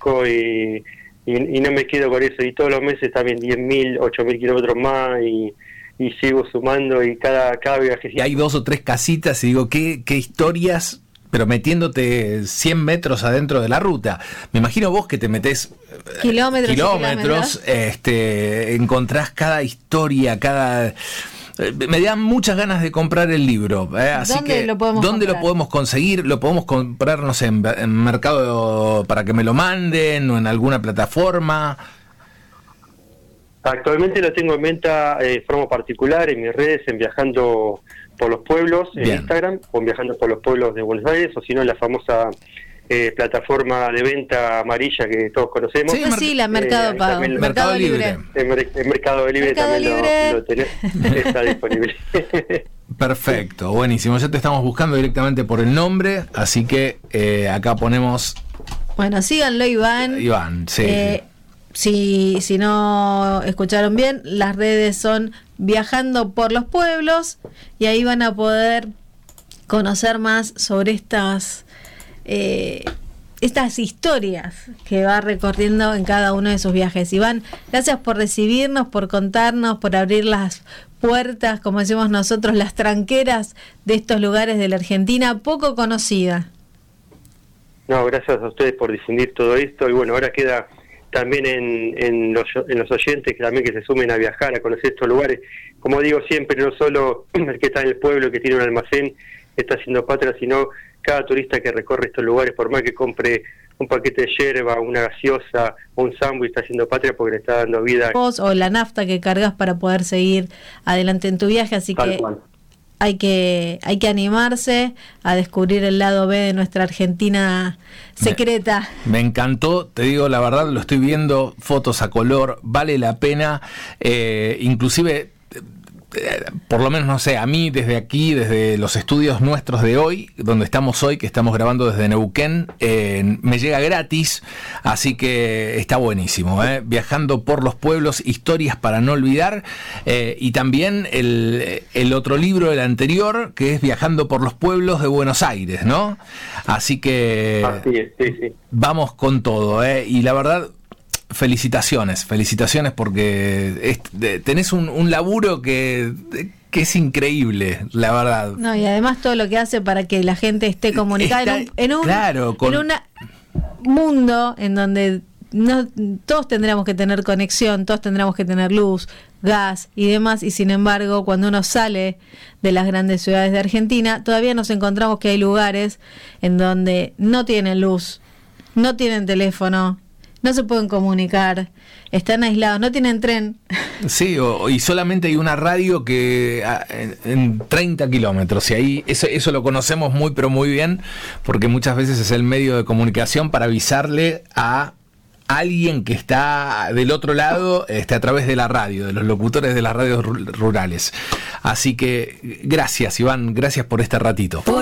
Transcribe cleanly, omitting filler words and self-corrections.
crezco y no me quedo con eso, y todos los meses también 10.000, 8.000 kilómetros más, y sigo sumando, y cada viaje. Y hay 2 o 3 casitas, y digo, ¿qué historias? Pero metiéndote 100 metros adentro de la ruta. Me imagino vos que te metés kilómetros. Encontrás cada historia, me dan muchas ganas de comprar el libro. Así ¿Dónde lo podemos conseguir? ¿Lo podemos comprar, no sé, en Mercado para que me lo manden o en alguna plataforma? Actualmente lo tengo en venta de forma particular en mis redes, en Viajando por los Pueblos, en Instagram, o en Viajando por los Pueblos de Buenos Aires, o si no en la famosa plataforma de venta amarilla que todos conocemos. Sí, la Mercado Pago. Mercado Libre. En Mercado Libre también lo tenés, está disponible. Perfecto, buenísimo. Ya te estamos buscando directamente por el nombre, así que acá ponemos... Bueno, síganlo, Iván. Iván, sí. Si no escucharon bien, las redes son Viajando por los Pueblos, y ahí van a poder conocer más sobre estas historias que va recorriendo en cada uno de sus viajes. Iván, gracias por recibirnos, por contarnos, por abrir las puertas, como decimos nosotros, las tranqueras de estos lugares de la Argentina poco conocida. No, gracias a ustedes por difundir todo esto, y bueno, ahora queda también en los oyentes que también que se sumen a viajar, a conocer estos lugares. Como digo siempre, no solo el que está en el pueblo, que tiene un almacén, está haciendo patria, sino cada turista que recorre estos lugares, por más que compre un paquete de yerba, una gaseosa o un sándwich, está haciendo patria porque le está dando vida. Vos o la nafta que cargas para poder seguir adelante en tu viaje, así que hay que animarse a descubrir el lado B de nuestra Argentina secreta. Me encantó, te digo la verdad, lo estoy viendo, fotos a color, vale la pena, inclusive... por lo menos, no sé, a mí desde aquí, desde los estudios nuestros de hoy, donde estamos hoy, que estamos grabando desde Neuquén, me llega gratis, así que está buenísimo, Viajando por los Pueblos, historias para no olvidar, y también el otro libro, el anterior, que es Viajando por los Pueblos de Buenos Aires, ¿no? Así que sí. Vamos con todo, y la verdad... Felicitaciones porque tenés un laburo que es increíble, la verdad. No, y además todo lo que hace para que la gente esté comunicada en un mundo en donde todos tendríamos que tener conexión, todos tendríamos que tener luz, gas y demás, y sin embargo, cuando uno sale de las grandes ciudades de Argentina, todavía nos encontramos que hay lugares en donde no tienen luz, no tienen teléfono, no se pueden comunicar, están aislados, no tienen tren. Sí, y solamente hay una radio que en 30 kilómetros, y ahí eso lo conocemos muy, pero muy bien, porque muchas veces es el medio de comunicación para avisarle a alguien que está del otro lado, a través de la radio, de los locutores de las radios rurales. Así que gracias, Iván, gracias por este ratito.